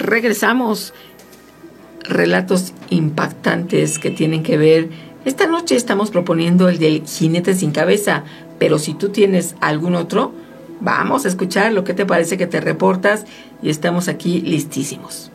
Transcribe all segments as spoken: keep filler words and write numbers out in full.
regresamos. Relatos impactantes que tienen que ver. Esta noche estamos proponiendo el del jinete sin cabeza, pero si tú tienes algún otro, vamos a escuchar lo que te parece, que te reportas, y estamos aquí listísimos.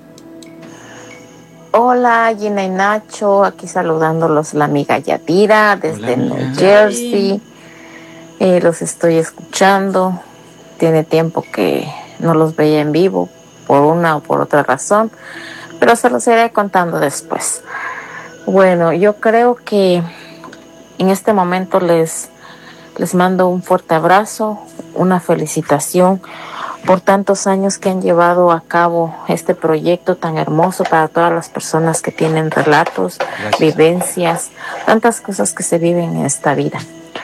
Hola, Gina y Nacho, aquí saludándolos la amiga Yadira desde Hola, New Jersey. Eh, los estoy escuchando. Tiene tiempo que no los veía en vivo por una o por otra razón, pero se los iré contando después. Bueno, yo creo que en este momento les, les mando un fuerte abrazo, una felicitación por tantos años que han llevado a cabo este proyecto tan hermoso para todas las personas que tienen relatos, Gracias. vivencias, tantas cosas que se viven en esta vida.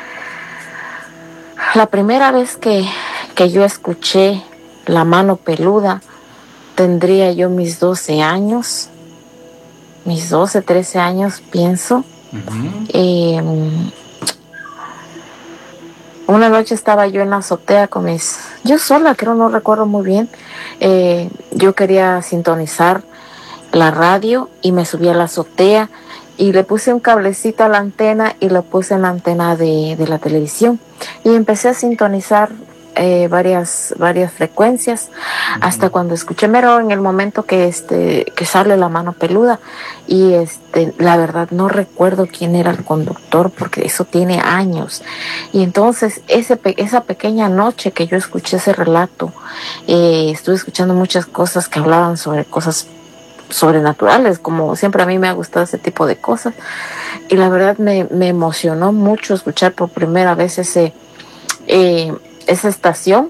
La primera vez que, que yo escuché La Mano Peluda, tendría yo mis doce años, mis doce, trece años, pienso. Uh-huh. Eh, una noche estaba yo en la azotea con mis... Yo sola, creo, no recuerdo muy bien. Eh, yo quería sintonizar la radio y me subí a la azotea y le puse un cablecito a la antena y lo puse en la antena de, de la televisión. Y empecé a sintonizar Eh, varias varias frecuencias uh-huh. hasta cuando escuché mero en el momento que este que sale La Mano Peluda, y este la verdad no recuerdo quién era el conductor porque eso tiene años. Y entonces ese esa pequeña noche que yo escuché ese relato, eh, estuve escuchando muchas cosas que hablaban sobre cosas sobrenaturales, como siempre a mí me ha gustado ese tipo de cosas, y la verdad me, me emocionó mucho escuchar por primera vez ese eh, esa estación,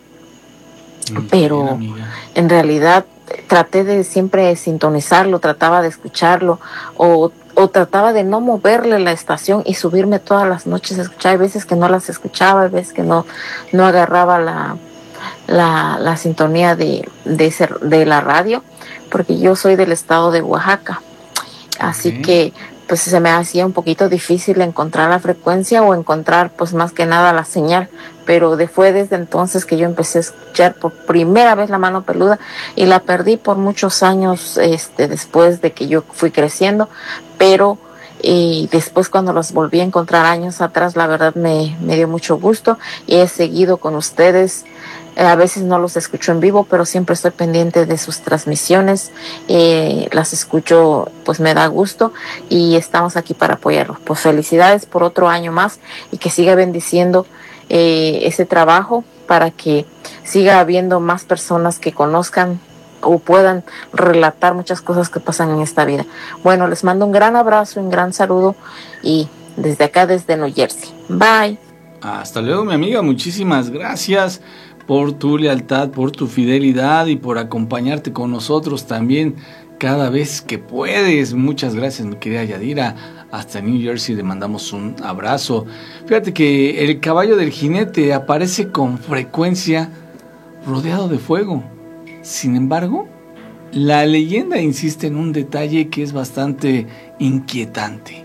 mm, pero bien, en realidad traté de siempre sintonizarlo, trataba de escucharlo, o, o trataba de no moverle la estación y subirme todas las noches a escuchar. Hay veces que no las escuchaba, hay veces que no, no agarraba la, la, la sintonía de, de, ese, de la radio, porque yo soy del estado de Oaxaca, así okay. que pues se me hacía un poquito difícil encontrar la frecuencia o encontrar pues más que nada la señal, pero de, fue desde entonces que yo empecé a escuchar por primera vez La Mano Peluda, y la perdí por muchos años este, después de que yo fui creciendo, pero y después cuando los volví a encontrar años atrás, la verdad me, me dio mucho gusto, y he seguido con ustedes. A veces no los escucho en vivo, pero siempre estoy pendiente de sus transmisiones, eh, las escucho, pues me da gusto, y estamos aquí para apoyarlos. Pues felicidades por otro año más, y que siga bendiciendo eh, ese trabajo para que siga habiendo más personas que conozcan o puedan relatar muchas cosas que pasan en esta vida. Bueno, les mando un gran abrazo, un gran saludo, y desde acá, desde New Jersey. Bye. Hasta luego, mi amiga, muchísimas gracias por tu lealtad, por tu fidelidad y por acompañarte con nosotros también cada vez que puedes. Muchas gracias, mi querida Yadira. Hasta New Jersey le mandamos un abrazo. Fíjate que el caballo del jinete aparece con frecuencia rodeado de fuego. Sin embargo, la leyenda insiste en un detalle que es bastante inquietante.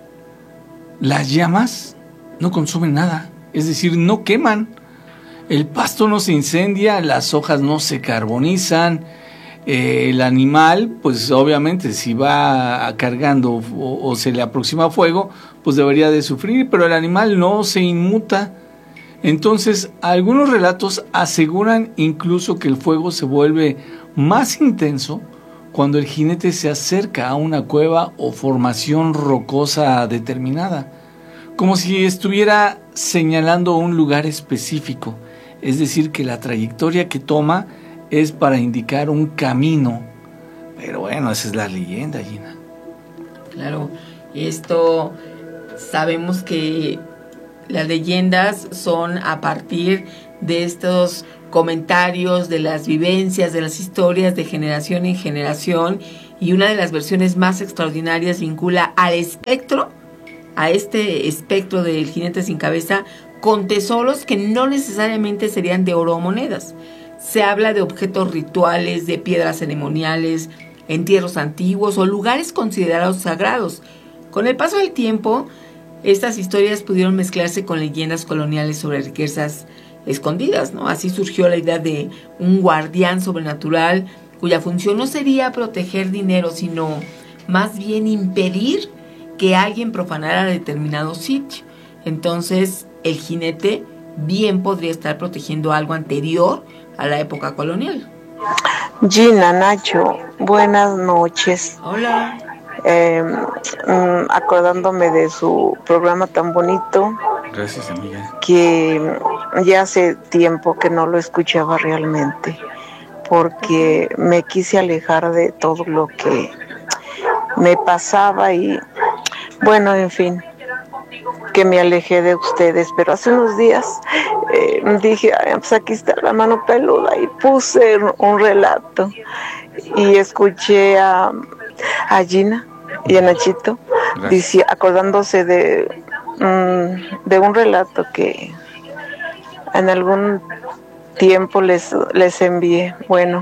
Las llamas no consumen nada, es decir, no queman. El pasto no se incendia, las hojas no se carbonizan. Eh, el animal, pues obviamente si va cargando o, o se le aproxima fuego, pues debería de sufrir, pero el animal no se inmuta. Entonces, algunos relatos aseguran incluso que el fuego se vuelve más intenso cuando el jinete se acerca a una cueva o formación rocosa determinada, como si estuviera señalando un lugar específico. Es decir, que la trayectoria que toma es para indicar un camino. Pero bueno, esa es la leyenda, Gina. Claro, esto sabemos que las leyendas son a partir de estos comentarios, de las vivencias, de las historias de generación en generación, y una de las versiones más extraordinarias vincula al espectro, a este espectro del jinete sin cabeza, con tesoros que no necesariamente serían de oro o monedas. Se habla de objetos rituales, de piedras ceremoniales, entierros antiguos o lugares considerados sagrados. Con el paso del tiempo, estas historias pudieron mezclarse con leyendas coloniales sobre riquezas escondidas, ¿no? Así surgió la idea de un guardián sobrenatural cuya función no sería proteger dinero, sino más bien impedir que alguien profanara determinado sitio. Entonces, el jinete bien podría estar protegiendo algo anterior a la época colonial. Gina, Nacho, buenas noches. Hola. Eh, mm, acordándome de su programa tan bonito. Gracias, amiga. Que ya hace tiempo que no lo escuchaba realmente, porque me quise alejar de todo lo que me pasaba y, bueno, en fin, que me alejé de ustedes. Pero hace unos días eh, dije, ay, pues aquí está la mano peluda, y puse un relato y escuché a, a Gina y a Nachito dice, acordándose de, um, de un relato que en algún tiempo les, les envié. Bueno,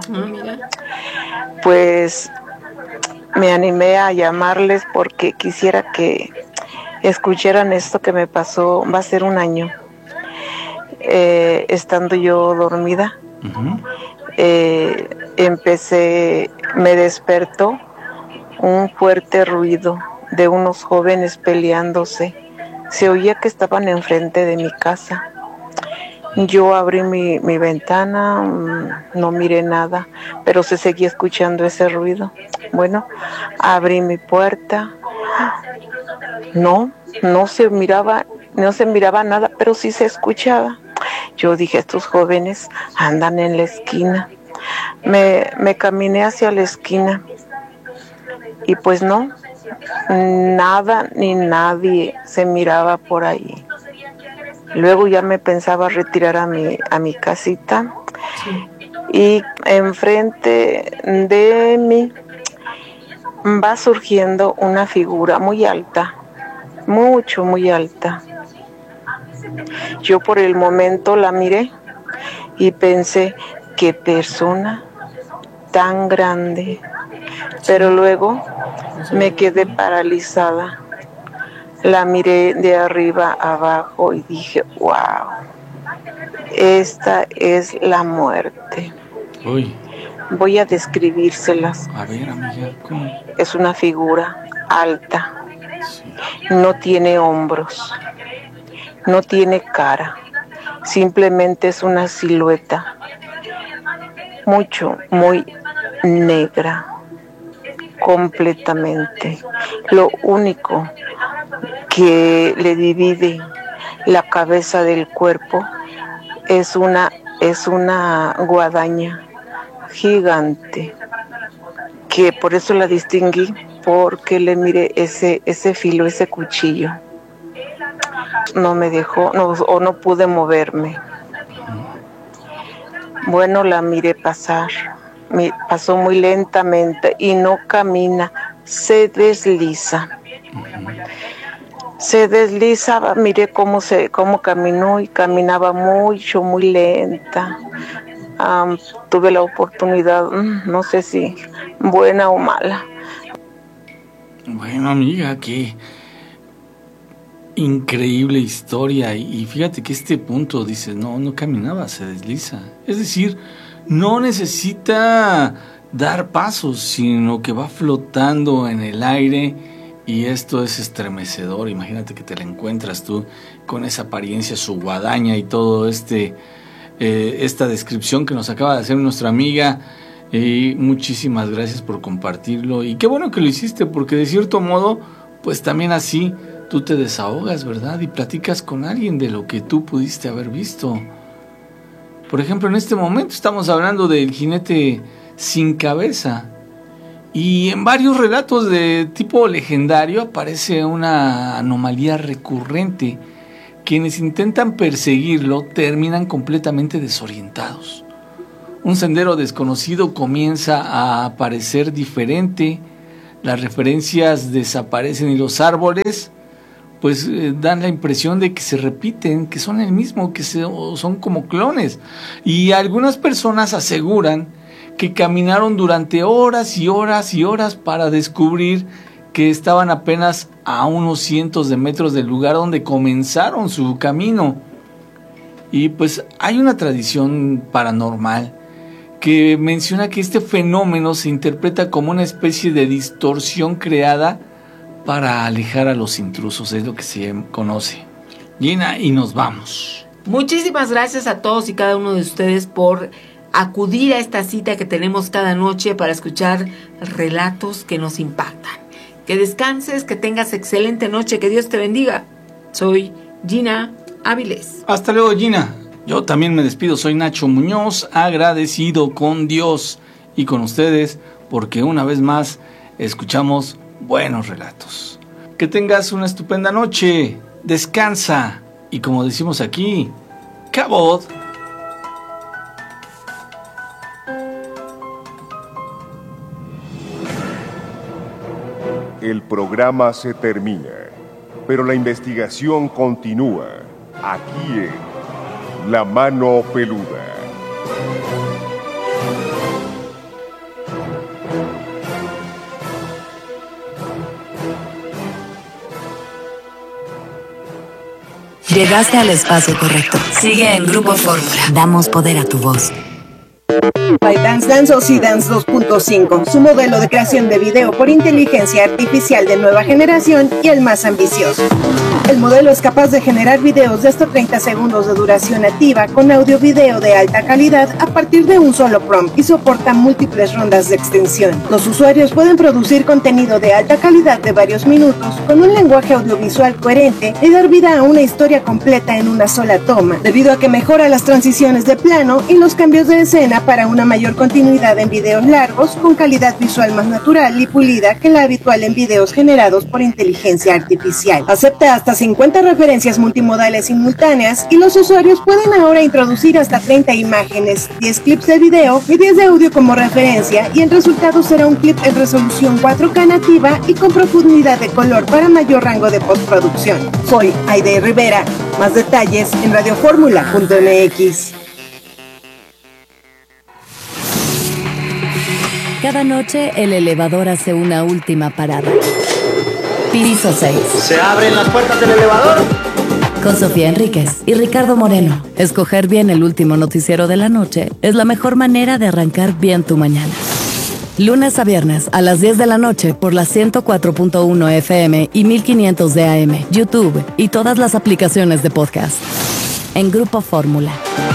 pues me animé a llamarles porque quisiera que escucharan esto que me pasó, va a ser un año, eh, estando yo dormida. Uh-huh. eh, empecé, me despertó un fuerte ruido de unos jóvenes peleándose. Se oía que estaban enfrente de mi casa. Yo abrí mi, mi ventana, no miré nada, pero se seguía escuchando ese ruido. Bueno, abrí mi puerta. No, no se miraba, no se miraba nada, pero sí se escuchaba. Yo dije, estos jóvenes andan en la esquina. Me, me caminé hacia la esquina y pues no, nada ni nadie se miraba por ahí. Luego ya me pensaba retirar a mi, a mi casita, sí. Y enfrente de mí va surgiendo una figura muy alta, mucho, muy alta. Yo por el momento la miré y pensé, qué persona tan grande, pero luego me quedé paralizada. La miré de arriba abajo y dije, wow, esta es la muerte. Uy. Voy a describírselas. A ver, amiga, ¿cómo? Es una figura alta, sí. No tiene hombros, no tiene cara, simplemente es una silueta, mucho, muy negra, completamente. Lo único que le divide la cabeza del cuerpo es una, es una guadaña gigante, que por eso la distinguí, porque le miré ese, ese filo, ese cuchillo. No me dejó, no, o no pude moverme. Bueno, la miré pasar, me pasó muy lentamente y no camina, se desliza. Se deslizaba, miré cómo se, cómo caminó y caminaba mucho, muy lenta. Um, tuve la oportunidad, no sé si buena o mala. Bueno, amiga, qué increíble historia. Y fíjate que este punto dice, no, no caminaba, se desliza. Es decir, no necesita dar pasos, sino que va flotando en el aire. Y esto es estremecedor. Imagínate que te la encuentras tú con esa apariencia, su guadaña y todo este eh, esta descripción que nos acaba de hacer nuestra amiga. Y muchísimas gracias por compartirlo. Y qué bueno que lo hiciste, porque de cierto modo, pues también así tú te desahogas, ¿verdad? Y platicas con alguien de lo que tú pudiste haber visto. Por ejemplo, en este momento estamos hablando del jinete sin cabeza. Y en varios relatos de tipo legendario aparece una anomalía recurrente. Quienes intentan perseguirlo terminan completamente desorientados. Un sendero desconocido comienza a aparecer diferente, las referencias desaparecen y los árboles pues eh, dan la impresión de que se repiten, que son el mismo, que se, son como clones. Y algunas personas aseguran que caminaron durante horas y horas y horas para descubrir que estaban apenas a unos cientos de metros del lugar donde comenzaron su camino. Y pues hay una tradición paranormal que menciona que este fenómeno se interpreta como una especie de distorsión creada para alejar a los intrusos, es lo que se conoce. Gina, y nos vamos. Muchísimas gracias a todos y cada uno de ustedes por acudir a esta cita que tenemos cada noche para escuchar relatos que nos impactan. Que descanses, que tengas excelente noche, que Dios te bendiga. Soy Gina Áviles. Hasta luego, Gina. Yo también me despido, soy Nacho Muñoz, agradecido con Dios y con ustedes porque una vez más escuchamos buenos relatos. Que tengas una estupenda noche, descansa y como decimos aquí, cabot. El programa se termina, pero la investigación continúa aquí en La Mano Peluda. Llegaste al espacio correcto. Sigue en Grupo Fórmula. Damos poder a tu voz. ByteDance lanzó C-Dance dos punto cinco, su modelo de creación de video por inteligencia artificial de nueva generación y el más ambicioso. El modelo es capaz de generar videos de hasta treinta segundos de duración nativa con audio-video de alta calidad a partir de un solo prompt y soporta múltiples rondas de extensión. Los usuarios pueden producir contenido de alta calidad de varios minutos con un lenguaje audiovisual coherente y dar vida a una historia completa en una sola toma, debido a que mejora las transiciones de plano y los cambios de escena para una mayor continuidad en videos largos con calidad visual más natural y pulida que la habitual en videos generados por inteligencia artificial. Acepta hasta cincuenta referencias multimodales simultáneas y los usuarios pueden ahora introducir hasta treinta imágenes, diez clips de video y diez de audio como referencia, y el resultado será un clip en resolución cuatro K nativa y con profundidad de color para mayor rango de postproducción. Soy Aide Rivera. Más detalles en radioformula punto m x. Cada noche el elevador hace una última parada. Piso seis. ¿Se abren las puertas del elevador? Con Sofía Enríquez y Ricardo Moreno. Escoger bien el último noticiero de la noche es la mejor manera de arrancar bien tu mañana. Lunes a viernes a las diez de la noche por la ciento cuatro punto uno F M y mil quinientos de A M, YouTube y todas las aplicaciones de podcast. En Grupo Fórmula.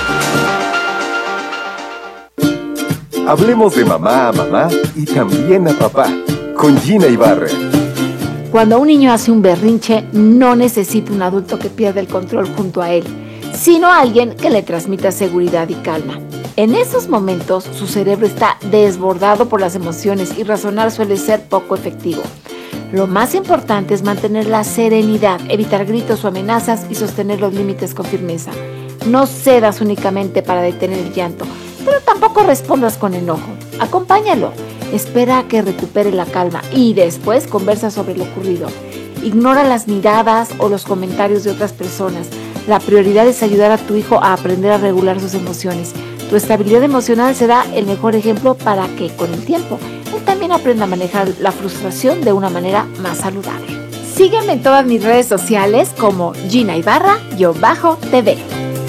Hablemos de mamá a mamá y también a papá, con Gina Ibarra. Cuando un niño hace un berrinche, no necesita un adulto que pierda el control junto a él, sino alguien que le transmita seguridad y calma. En esos momentos, su cerebro está desbordado por las emociones y razonar suele ser poco efectivo. Lo más importante es mantener la serenidad, evitar gritos o amenazas y sostener los límites con firmeza. No cedas únicamente para detener el llanto, pero tampoco respondas con enojo. Acompáñalo, espera a que recupere la calma y después conversa sobre lo ocurrido. Ignora las miradas o los comentarios de otras personas. La prioridad es ayudar a tu hijo a aprender a regular sus emociones. Tu estabilidad emocional será el mejor ejemplo para que, con el tiempo, él también aprenda a manejar la frustración de una manera más saludable. Sígueme en todas mis redes sociales como Gina Ibarra-T V.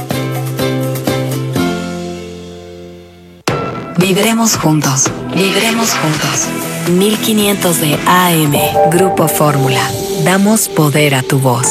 Vibremos juntos, vibremos juntos. mil quinientos de A M, Grupo Fórmula. Damos poder a tu voz.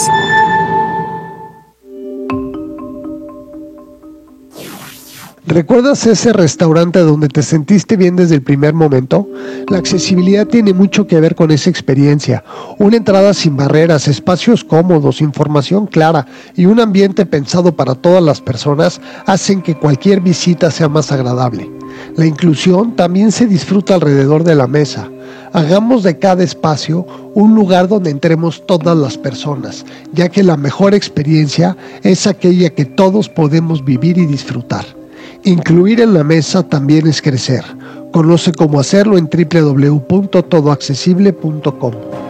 ¿Recuerdas ese restaurante donde te sentiste bien desde el primer momento? La accesibilidad tiene mucho que ver con esa experiencia. Una entrada sin barreras, espacios cómodos, información clara y un ambiente pensado para todas las personas hacen que cualquier visita sea más agradable. La inclusión también se disfruta alrededor de la mesa. Hagamos de cada espacio un lugar donde entremos todas las personas, ya que la mejor experiencia es aquella que todos podemos vivir y disfrutar. Incluir en la mesa también es crecer. Conoce cómo hacerlo en doble u doble u doble u punto todo accesible punto com.